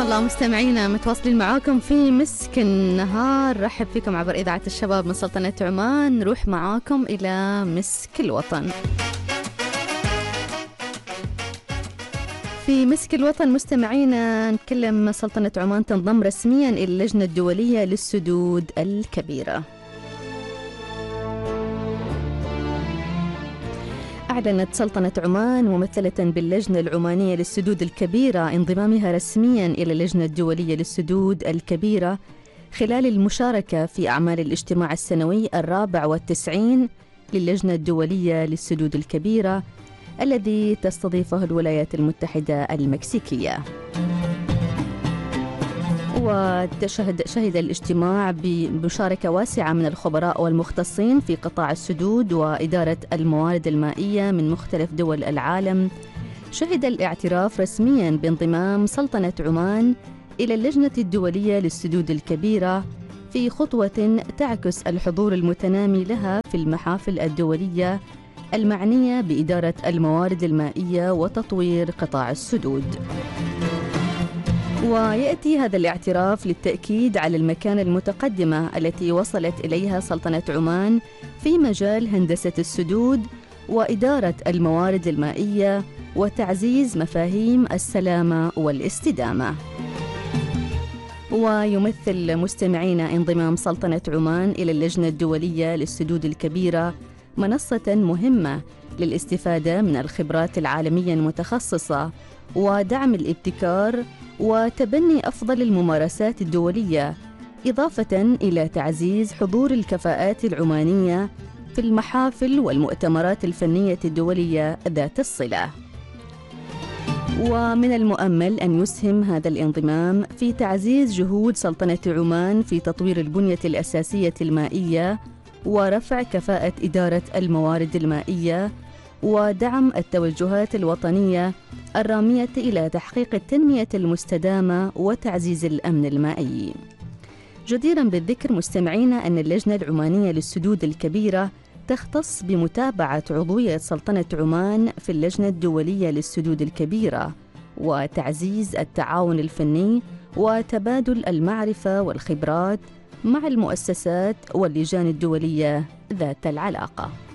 الله مستمعينا متواصلين معاكم في مسك النهار. رحب فيكم عبر إذاعة الشباب من سلطنة عمان. نروح معاكم إلى مسك الوطن. في مسك الوطن مستمعينا نتكلم سلطنة عمان تنضم رسميا إلى اللجنة الدولية للسدود الكبيرة. أعلنت سلطنة عمان ممثلة باللجنة العمانية للسدود الكبيرة انضمامها رسمياً إلى اللجنة الدولية للسدود الكبيرة خلال المشاركة في أعمال الاجتماع السنوي 94 للجنة الدولية للسدود الكبيرة الذي تستضيفه الولايات المتحدة المكسيكية. شهد الاجتماع بمشاركة واسعة من الخبراء والمختصين في قطاع السدود وإدارة الموارد المائية من مختلف دول العالم. شهد الاعتراف رسمياً بانضمام سلطنة عمان إلى اللجنة الدولية للسدود الكبيرة في خطوة تعكس الحضور المتنامي لها في المحافل الدولية المعنية بإدارة الموارد المائية وتطوير قطاع السدود. ويأتي هذا الاعتراف للتأكيد على المكانة المتقدمة التي وصلت إليها سلطنة عمان في مجال هندسة السدود وإدارة الموارد المائية وتعزيز مفاهيم السلامة والاستدامة. ويمثل مستمعينا انضمام سلطنة عمان إلى اللجنة الدولية للسدود الكبيرة منصة مهمة للاستفادة من الخبرات العالمية المتخصصة ودعم الابتكار وتبني أفضل الممارسات الدولية، إضافة إلى تعزيز حضور الكفاءات العمانية في المحافل والمؤتمرات الفنية الدولية ذات الصلة. ومن المؤمل أن يسهم هذا الانضمام في تعزيز جهود سلطنة عمان في تطوير البنية الأساسية المائية ورفع كفاءة إدارة الموارد المائية ودعم التوجهات الوطنية الرامية إلى تحقيق التنمية المستدامة وتعزيز الأمن المائي. جديراً بالذكر مستمعينا أن اللجنة العمانية للسدود الكبيرة تختص بمتابعة عضوية سلطنة عمان في اللجنة الدولية للسدود الكبيرة وتعزيز التعاون الفني وتبادل المعرفة والخبرات مع المؤسسات واللجان الدولية ذات العلاقة.